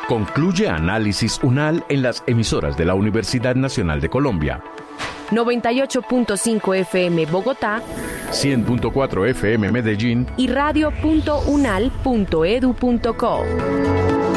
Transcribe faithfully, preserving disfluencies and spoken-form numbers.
Concluye Análisis UNAL en las emisoras de la Universidad Nacional de Colombia. noventa y ocho punto cinco F M Bogotá, cien punto cuatro F M Medellín y radio punto unal punto edu punto co.